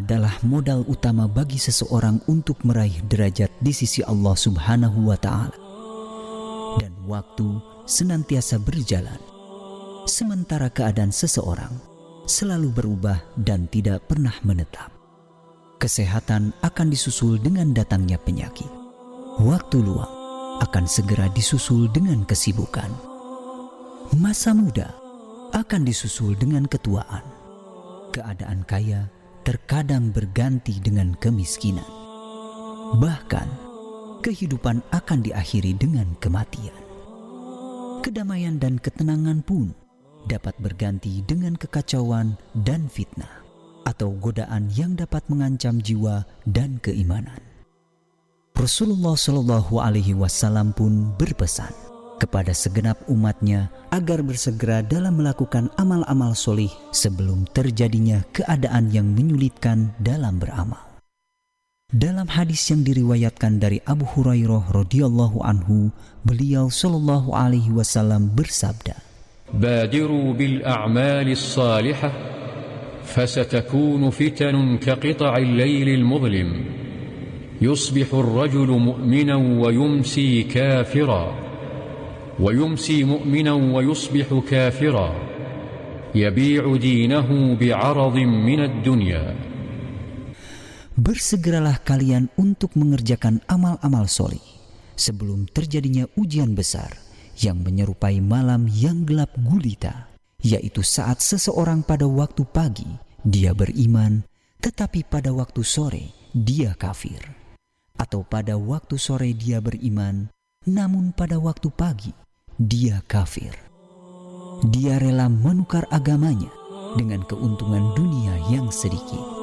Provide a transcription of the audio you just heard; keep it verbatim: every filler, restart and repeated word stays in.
adalah modal utama bagi seseorang untuk meraih derajat di sisi Allah Subhanahu wa Ta'ala. Dan waktu senantiasa berjalan, sementara keadaan seseorang selalu berubah dan tidak pernah menetap. Kesehatan akan disusul dengan datangnya penyakit. Waktu luang akan segera disusul dengan kesibukan. Masa muda akan disusul dengan ketuaan. Keadaan kaya terkadang berganti dengan kemiskinan. Bahkan, kehidupan akan diakhiri dengan kematian. Kedamaian dan ketenangan pun dapat berganti dengan kekacauan dan fitnah atau godaan yang dapat mengancam jiwa dan keimanan. Rasulullah Shallallahu Alaihi Wasallam pun berpesan kepada segenap umatnya agar bersegera dalam melakukan amal-amal solih sebelum terjadinya keadaan yang menyulitkan dalam beramal. Dalam hadis yang diriwayatkan dari Abu Hurairah radhiyallahu anhu, beliau Shallallahu Alaihi Wasallam bersabda, "Badiru bil a'malis salihah, fasatakunu fitanun kaqita'il laylil mudlim, yusbihu ar-rajulu mu'minan wa yumsi kafiran." ويمسي مؤمنا ويصبح كافرا يبيع دينه بعرض من الدنيا. Bersegeralah kalian untuk mengerjakan amal-amal solih sebelum terjadinya ujian besar yang menyerupai malam yang gelap gulita, yaitu saat seseorang pada waktu pagi dia beriman, tetapi pada waktu sore dia kafir, atau pada waktu sore dia beriman, namun pada waktu pagi dia kafir. Dia rela menukar agamanya dengan keuntungan dunia yang sedikit.